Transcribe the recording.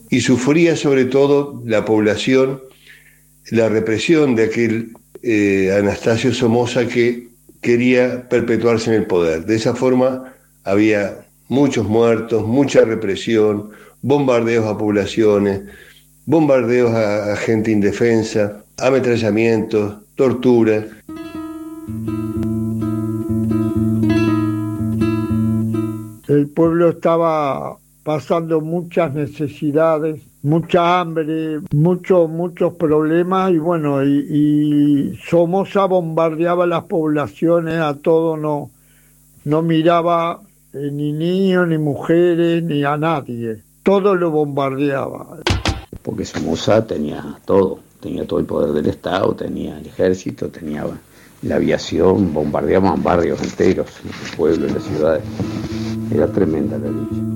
y sufría sobre todo la población la represión de aquel Anastasio Somoza que quería perpetuarse en el poder. De esa forma había muchos muertos, mucha represión, bombardeos a poblaciones, bombardeos a gente indefensa, ametrallamientos, tortura. El pueblo estaba pasando muchas necesidades, mucha hambre, muchos problemas y bueno, y Somoza bombardeaba las poblaciones a todo, no miraba ni niños, ni mujeres, ni a nadie, todo lo bombardeaba. Porque Somoza tenía todo el poder del Estado, tenía el ejército, tenía la aviación, bombardeaban barrios enteros, los pueblos, las ciudades. Era tremenda la lucha.